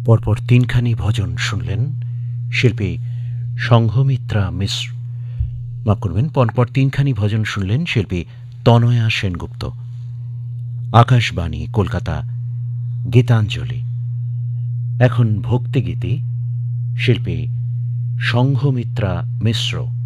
পরপর তিনখানি ভজন শুনলেন শিল্পী সংঘমিত্রা মিশ্র। মাফ করবেন, পরপর তিনখানি ভজন শুনলেন শিল্পী তনয়া সেনগুপ্ত। আকাশবাণী কলকাতা, গীতাঞ্জলি। এখন ভক্তিগীতি, শিল্পী সংঘমিত্রা মিশ্র।